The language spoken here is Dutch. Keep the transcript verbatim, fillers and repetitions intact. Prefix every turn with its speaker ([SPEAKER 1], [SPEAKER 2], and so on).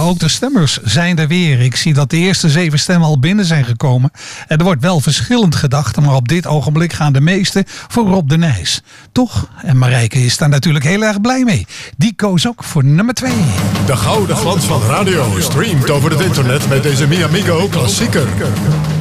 [SPEAKER 1] ook de stemmers zijn er weer. Ik zie dat de eerste zeven stemmen al binnen zijn gekomen. En er wordt wel verschillend gedacht, maar op dit ogenblik gaan de meesten voor Rob de Nijs. Toch? En Marijke is daar natuurlijk heel erg blij mee. Die koos ook voor nummer twee.
[SPEAKER 2] De gouden glans van radio streamt over het internet met deze Mi Amigo klassieker.